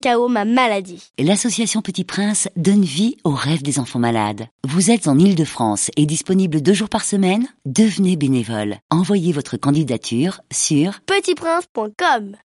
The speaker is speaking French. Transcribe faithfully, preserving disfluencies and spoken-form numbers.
K O ma maladie. L'association Petit Prince donne vie aux rêves des enfants malades. Vous êtes en Île-de-France et disponible deux jours par semaine? Devenez bénévole. Envoyez votre candidature sur petit prince point com.